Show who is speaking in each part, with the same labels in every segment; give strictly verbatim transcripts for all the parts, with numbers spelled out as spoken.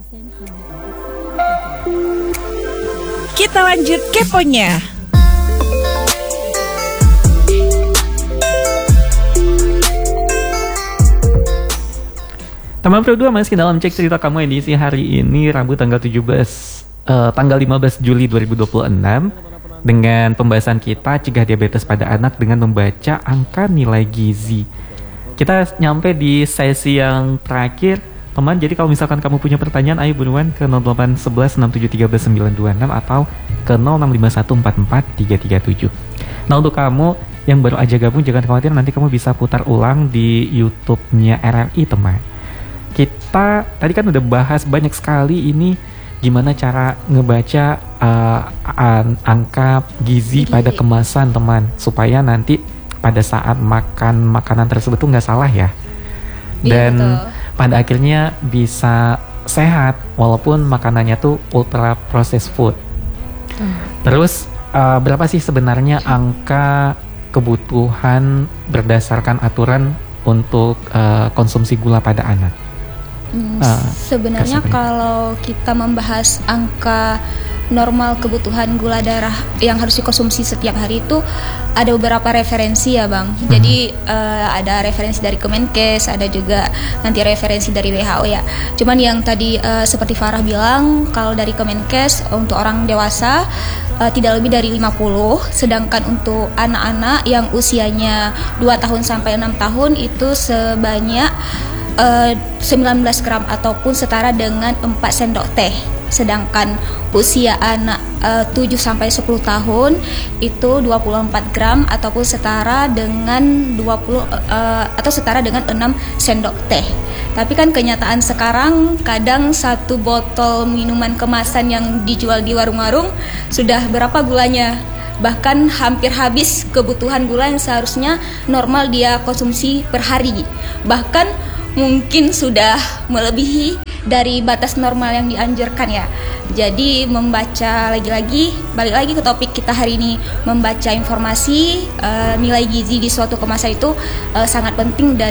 Speaker 1: Kita lanjut keponya.
Speaker 2: Teman Pro dua masih dalam cek cerita kamu edisi hari ini Rabu tanggal tujuh belas uh, tanggal lima belas Juli dua ribu dua puluh enam dengan pembahasan kita cegah diabetes pada anak dengan membaca angka nilai gizi. Kita nyampe di sesi yang terakhir, teman. Jadi kalau misalkan kamu punya pertanyaan, ayo buruan ke nol delapan satu satu enam tujuh tiga sembilan dua enam atau ke nol enam lima satu empat empat tiga tiga tujuh. Nah, untuk kamu yang baru aja gabung, jangan khawatir, nanti kamu bisa putar ulang di YouTube-nya R R I, teman. Kita tadi kan udah bahas banyak sekali ini gimana cara ngebaca uh, an- angka gizi pada kemasan, teman, supaya nanti pada saat makan makanan tersebut tuh nggak salah ya. Dan iya, pada akhirnya bisa sehat walaupun makanannya tuh ultra processed food. Hmm. Terus uh, berapa sih sebenarnya angka kebutuhan berdasarkan aturan untuk uh, konsumsi gula pada anak?
Speaker 3: Hmm, uh, sebenarnya kalau kita membahas angka normal kebutuhan gula darah yang harus dikonsumsi setiap hari itu ada beberapa referensi ya Bang. Hmm. Jadi uh, ada referensi dari Kemenkes, ada juga nanti referensi dari W H O ya. Cuman yang tadi uh, seperti Farah bilang, kalau dari Kemenkes untuk orang dewasa uh, tidak lebih dari lima puluh, sedangkan untuk anak-anak yang usianya dua tahun sampai enam tahun itu sebanyak Uh, sembilan belas gram ataupun setara dengan empat sendok teh. Sedangkan usia anak uh, tujuh sampai sepuluh tahun itu dua puluh empat gram ataupun setara dengan dua puluh uh, atau setara dengan enam sendok teh. Tapi kan kenyataan sekarang kadang satu botol minuman kemasan yang dijual di warung-warung sudah berapa gulanya? Bahkan hampir habis kebutuhan gula yang seharusnya normal dia konsumsi per hari. Bahkan mungkin sudah melebihi dari batas normal yang dianjurkan ya. Jadi membaca lagi-lagi, balik lagi ke topik kita hari ini, membaca informasi uh, nilai gizi di suatu kemasan itu uh, sangat penting dan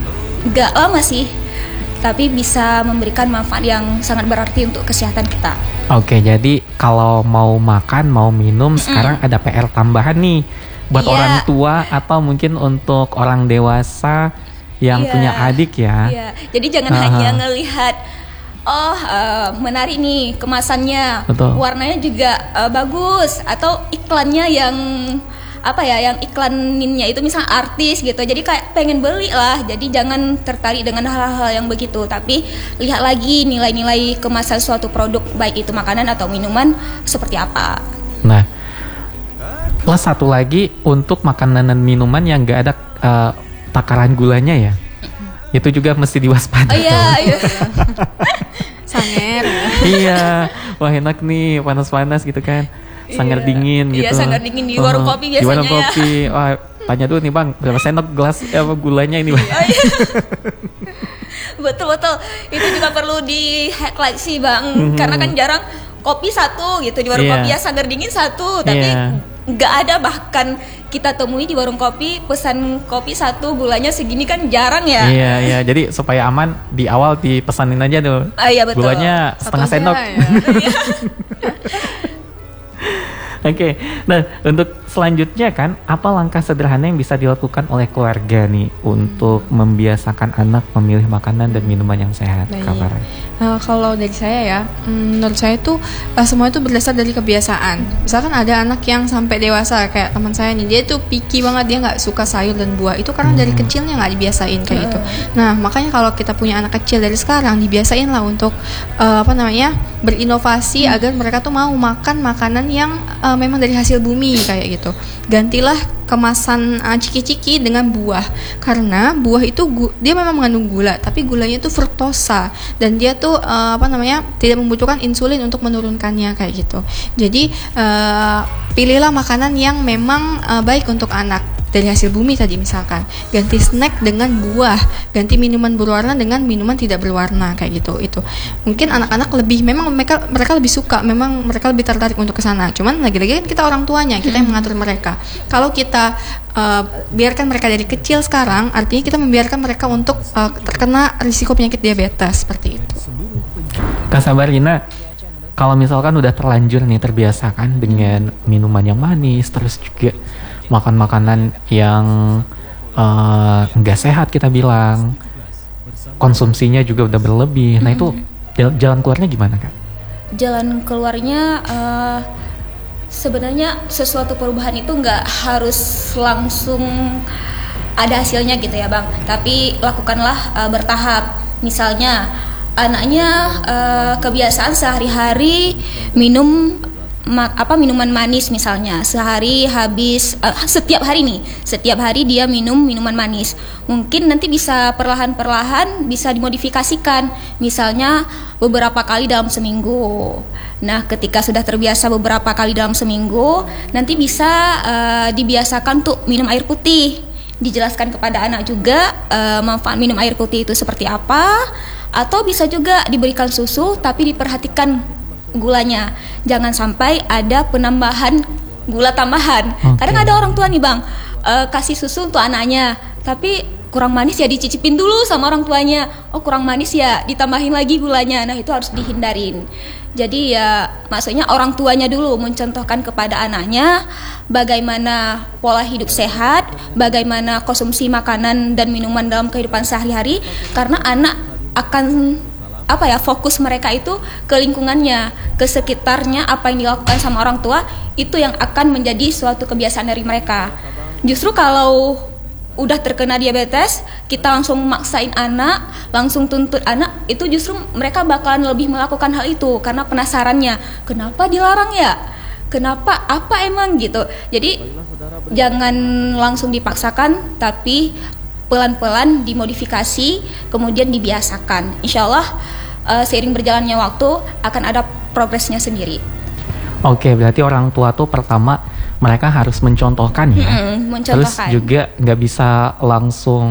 Speaker 3: gak lama sih, tapi bisa memberikan manfaat yang sangat berarti untuk kesehatan kita.
Speaker 2: Oke, jadi kalau mau makan, mau minum, mm-mm, sekarang ada P R tambahan nih buat yeah. orang tua atau mungkin untuk orang dewasa yang yeah. punya adik ya.
Speaker 3: Yeah. Jadi jangan uh-huh. hanya ngelihat oh uh, menarik nih kemasannya, betul, warnanya juga uh, bagus, atau iklannya yang apa ya, yang iklaninnya itu misalnya artis gitu. Jadi kayak pengen beli lah. Jadi jangan tertarik dengan hal-hal yang begitu, tapi lihat lagi nilai-nilai kemasan suatu produk, baik itu makanan atau minuman seperti apa.
Speaker 2: Nah, plus satu lagi untuk makanan dan minuman yang enggak ada uh, takaran gulanya ya, itu juga mesti diwaspadai.
Speaker 3: Oh iya, iya.
Speaker 1: Sanger.
Speaker 2: Iya, wah enak nih, panas-panas gitu kan, sangat iya. dingin gitu.
Speaker 3: Iya, sangat dingin di warung uh, kopi biasanya.
Speaker 2: Di warung
Speaker 3: ya.
Speaker 2: kopi, wah tanya dulu nih Bang, berapa sendok gelas eh, apa gulanya ini Bang?
Speaker 3: Oh, iya. Betul-betul, itu juga perlu di highlight sih Bang, mm-hmm. karena kan jarang kopi satu gitu di warung yeah. kopi ya, sangat dingin satu, tapi yeah. nggak ada bahkan kita temui di warung kopi pesan kopi satu gulanya segini kan jarang ya.
Speaker 2: Iya iya, jadi supaya aman di awal dipesanin aja tuh.
Speaker 3: Ah, iya, betul.
Speaker 2: Gulanya setengah sendok. Ya. Oke, okay. Nah untuk selanjutnya kan, apa langkah sederhana yang bisa dilakukan oleh keluarga nih untuk membiasakan anak memilih makanan dan minuman yang sehat? Kabar?
Speaker 1: Uh, kalau dari saya ya, menurut saya tuh uh, semua itu berdasar dari kebiasaan. Misalkan ada anak yang sampai dewasa kayak teman saya nih, dia tuh picky banget, dia nggak suka sayur dan buah. Itu karena hmm. dari kecilnya nggak dibiasain kayak gitu. Nah makanya kalau kita punya anak kecil dari sekarang, dibiasain lah untuk uh, apa namanya berinovasi hmm. agar mereka tuh mau makan makanan yang uh, memang dari hasil bumi kayak gitu. Gantilah kemasan uh, ciki-ciki dengan buah, karena buah itu gu- dia memang mengandung gula, tapi gulanya itu fruktosa dan dia tuh uh, apa namanya tidak membutuhkan insulin untuk menurunkannya kayak gitu. Jadi uh, pilihlah makanan yang memang uh, baik untuk anak dari hasil bumi tadi, misalkan ganti snack dengan buah, ganti minuman berwarna dengan minuman tidak berwarna kayak gitu. Itu mungkin anak-anak lebih, memang mereka mereka lebih suka, memang mereka lebih tertarik untuk ke sana. Cuman lagi-lagi kan kita orang tuanya, kita yang mengatur mereka. Kalau kita uh, biarkan mereka dari kecil sekarang, artinya kita membiarkan mereka untuk uh, terkena risiko penyakit diabetes seperti itu.
Speaker 2: Kak Sabarina, kalau misalkan udah terlanjur nih terbiasa kan dengan minuman yang manis, terus juga makan makanan yang uh, nggak sehat kita bilang, konsumsinya juga udah berlebih. Nah itu jalan keluarnya gimana Kak?
Speaker 3: Jalan keluarnya uh, sebenarnya sesuatu perubahan itu nggak harus langsung ada hasilnya gitu ya Bang. Tapi lakukanlah uh, bertahap. Misalnya anaknya uh, kebiasaan sehari-hari minum ma- apa minuman manis misalnya, sehari habis uh, setiap hari nih, setiap hari dia minum minuman manis. Mungkin nanti bisa perlahan-perlahan bisa dimodifikasikan, misalnya beberapa kali dalam seminggu. Nah, ketika sudah terbiasa beberapa kali dalam seminggu, nanti bisa uh, dibiasakan untuk minum air putih. Dijelaskan kepada anak juga uh, manfaat minum air putih itu seperti apa. Atau bisa juga diberikan susu tapi diperhatikan gulanya. Jangan sampai ada penambahan gula tambahan. Okay. Kadang ada orang tua nih Bang, uh, kasih susu untuk anaknya, tapi kurang manis ya dicicipin dulu sama orang tuanya. Oh kurang manis ya ditambahin lagi gulanya. Nah itu harus dihindarin. Jadi ya maksudnya orang tuanya dulu mencontohkan kepada anaknya bagaimana pola hidup sehat, bagaimana konsumsi makanan dan minuman dalam kehidupan sehari-hari. Karena anak akan apa ya fokus mereka itu ke lingkungannya, ke sekitarnya, apa yang dilakukan sama orang tua itu yang akan menjadi suatu kebiasaan dari mereka. Justru kalau udah terkena diabetes, kita langsung maksain anak, langsung tuntut anak, itu justru mereka bakalan lebih melakukan hal itu karena penasarannya, kenapa dilarang ya? Kenapa? Apa emang gitu? Jadi jangan langsung dipaksakan, tapi pelan-pelan dimodifikasi, kemudian dibiasakan. Insya Allah uh, seiring berjalannya waktu akan ada progresnya sendiri.
Speaker 2: Oke, berarti orang tua tuh pertama mereka harus mencontohkan ya,
Speaker 3: hmm, mencontohkan.
Speaker 2: Terus juga nggak bisa langsung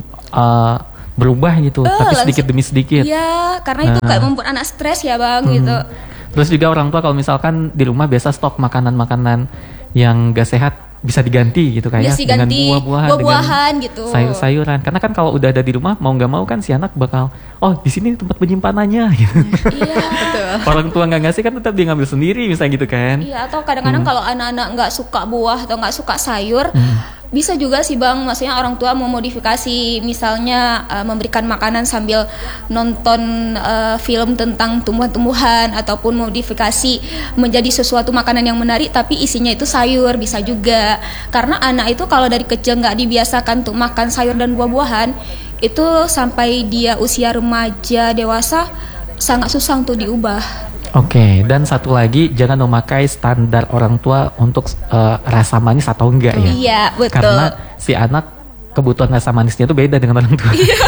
Speaker 2: uh, berubah gitu, uh, tapi sedikit demi sedikit.
Speaker 3: Iya, karena itu uh. kayak membuat anak stres ya Bang hmm. gitu.
Speaker 2: Terus juga orang tua kalau misalkan di rumah biasa stok makanan-makanan yang nggak sehat, bisa diganti gitu kayak
Speaker 3: ya,
Speaker 2: dengan buah-buahan,
Speaker 3: buah-buahan
Speaker 2: dengan
Speaker 3: gitu.
Speaker 2: sayur-sayuran. Karena kan kalau udah ada di rumah mau nggak mau kan si anak bakal, oh di sini tempat penyimpanannya. Gitu.
Speaker 3: Iya betul.
Speaker 2: Orang tua nggak ngasih kan tetap dia ngambil sendiri misalnya gitu kan.
Speaker 3: Iya atau kadang-kadang hmm. kalau anak-anak nggak suka buah atau nggak suka sayur. Hmm. Bisa juga sih Bang, maksudnya orang tua memodifikasi, misalnya uh, memberikan makanan sambil nonton uh, film tentang tumbuhan-tumbuhan ataupun modifikasi menjadi sesuatu makanan yang menarik tapi isinya itu sayur, bisa juga. Karena anak itu kalau dari kecil nggak dibiasakan untuk makan sayur dan buah-buahan, itu sampai dia usia remaja, dewasa sangat susah untuk diubah.
Speaker 2: Oke, okay, dan satu lagi jangan memakai standar orang tua untuk uh, rasa manis atau enggak ya.
Speaker 3: Iya, betul.
Speaker 2: Karena si anak kebutuhan rasa manisnya itu beda dengan orang tua.
Speaker 3: Iya.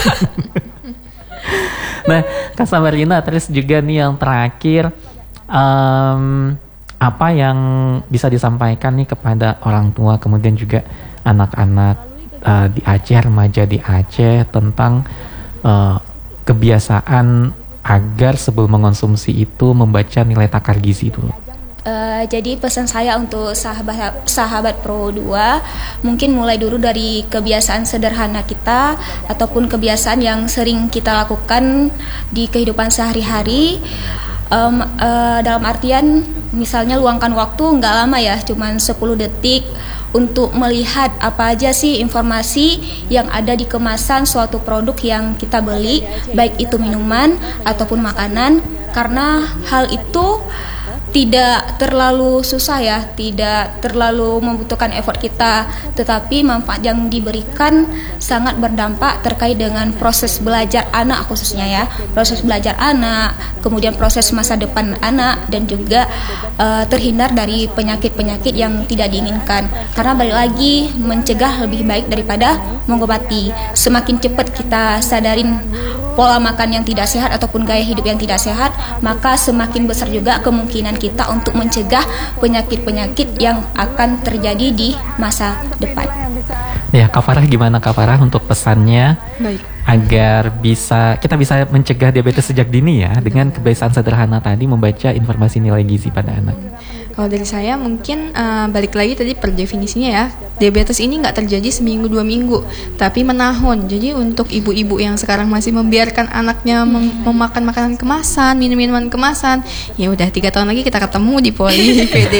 Speaker 2: Nah, Kak Sabarina, terus juga nih yang terakhir, um, apa yang bisa disampaikan nih kepada orang tua, kemudian juga anak-anak uh, di Aceh, remaja di Aceh tentang uh, kebiasaan agar sebelum mengonsumsi itu membaca nilai takar gizi dulu.
Speaker 3: Uh, jadi pesan saya untuk sahabat sahabat Pro dua, mungkin mulai dulu dari kebiasaan sederhana kita ataupun kebiasaan yang sering kita lakukan di kehidupan sehari-hari. Um, uh, dalam artian misalnya luangkan waktu nggak lama ya, cuman sepuluh detik untuk melihat apa aja sih informasi yang ada di kemasan suatu produk yang kita beli, baik itu minuman ataupun makanan, karena hal itu tidak terlalu susah ya, tidak terlalu membutuhkan effort kita, tetapi manfaat yang diberikan sangat berdampak terkait dengan proses belajar anak khususnya ya, proses belajar anak, kemudian proses masa depan anak, dan juga uh, terhindar dari penyakit-penyakit yang tidak diinginkan. Karena balik lagi, mencegah lebih baik daripada mengobati. Semakin cepat kita sadarin pola makan yang tidak sehat ataupun gaya hidup yang tidak sehat, maka semakin besar juga kemungkinan kita untuk mencegah penyakit-penyakit yang akan terjadi di masa depan.
Speaker 2: Ya, Kak Farah gimana Kak Farah untuk pesannya
Speaker 1: Baik.
Speaker 2: agar bisa kita bisa mencegah diabetes sejak dini ya dengan kebiasaan sederhana tadi membaca informasi nilai gizi pada anak.
Speaker 1: Kalau dari saya mungkin uh, balik lagi tadi per definisinya ya, diabetes ini nggak terjadi seminggu dua minggu, tapi menahun. Jadi untuk ibu-ibu yang sekarang masih membiarkan anaknya mem- memakan makanan kemasan, minum minuman kemasan, ya udah tiga tahun lagi kita ketemu di Poli P D.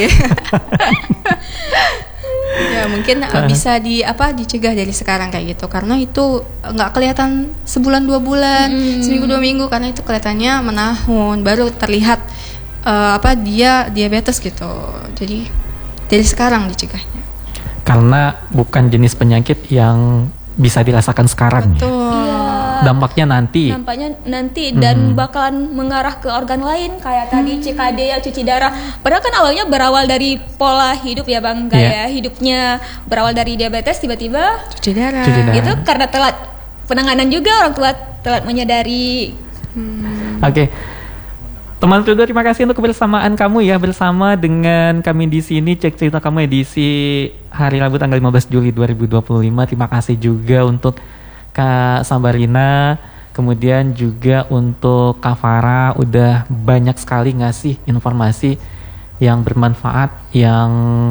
Speaker 1: Ya mungkin uh, bisa di apa dicegah dari sekarang kayak gitu, karena itu nggak kelihatan sebulan dua bulan, hmm. seminggu dua minggu, karena itu kelihatannya menahun, baru terlihat uh, apa dia diabetes gitu. Jadi dari sekarang dicegahnya.
Speaker 2: Karena bukan jenis penyakit yang bisa dirasakan sekarang.
Speaker 1: Betul.
Speaker 3: Iya.
Speaker 2: Dampaknya nanti.
Speaker 3: Dampaknya nanti dan
Speaker 2: Hmm.
Speaker 3: bakalan mengarah ke organ lain kayak tadi C K D ya, cuci darah. Padahal kan awalnya berawal dari pola hidup ya Bang, gaya
Speaker 2: Yeah.
Speaker 3: hidupnya berawal dari diabetes, tiba-tiba
Speaker 1: Cuci darah.
Speaker 2: Cuci darah.
Speaker 3: itu karena telat penanganan juga, orang tua telat menyadari.
Speaker 1: Hmm.
Speaker 2: Oke. Teman Tudo, terima kasih untuk kebersamaan kamu ya bersama dengan kami di sini Cek Cerita Kamu edisi hari Rabu tanggal lima belas Juli dua ribu dua puluh lima. Terima kasih juga untuk Kak Sabarina, kemudian juga untuk Kak Farah udah banyak sekali ngasih informasi yang bermanfaat yang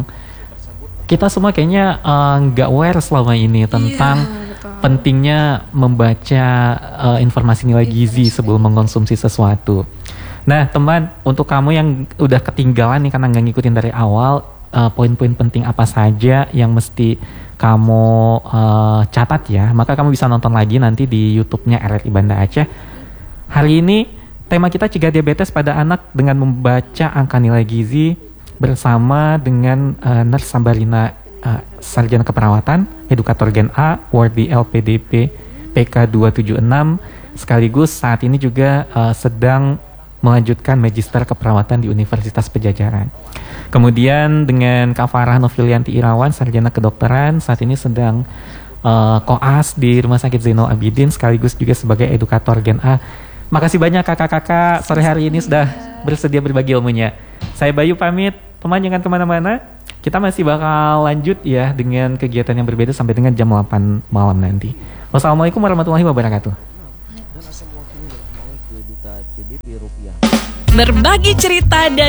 Speaker 2: kita semua kayaknya nggak uh, aware selama ini tentang
Speaker 1: Iya,
Speaker 2: pentingnya membaca uh, informasi nilai gizi sebelum mengkonsumsi sesuatu. Nah teman, untuk kamu yang udah ketinggalan nih karena nggak ngikutin dari awal, uh, poin-poin penting apa saja yang mesti kamu uh, catat ya, maka kamu bisa nonton lagi nanti di YouTube-nya R R I Banda Aceh. Hari ini tema kita cegah diabetes pada anak dengan membaca angka nilai gizi bersama dengan uh, Nurse Sabarina, uh, Sarjana Keperawatan, Edukator Gen A, Wardi L P D P P K dua tujuh enam, sekaligus saat ini juga uh, sedang melanjutkan Magister Keperawatan di Universitas Padjadjaran. Kemudian dengan Kak Farah Novilianti Irawan, Sarjana Kedokteran, saat ini sedang uh, koas di Rumah Sakit Zainal Abidin, sekaligus juga sebagai Edukator Gen A. Makasih banyak kakak-kakak sore hari ini sudah bersedia berbagi ilmunya. Saya Bayu pamit, teman jangan kemana-mana. Kita masih bakal lanjut ya dengan kegiatan yang berbeda sampai dengan jam delapan malam nanti. Wassalamualaikum warahmatullahi wabarakatuh.
Speaker 4: Berbagi cerita dan